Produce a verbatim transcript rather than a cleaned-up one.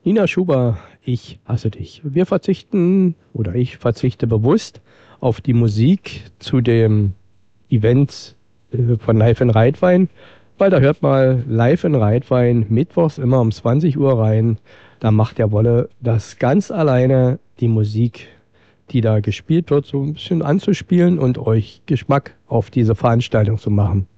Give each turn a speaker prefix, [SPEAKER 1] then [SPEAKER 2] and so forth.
[SPEAKER 1] Nina Schuber, ich hasse dich. Wir verzichten oder ich verzichte bewusst auf die Musik zu dem Event äh, von Live in Rheidwein, weil da hört mal Live in Rheidwein mittwochs immer um zwanzig Uhr rein. Da macht der Wolle das ganz alleine, die Musik, die da gespielt wird, so ein bisschen anzuspielen und euch Geschmack auf diese Veranstaltung zu machen.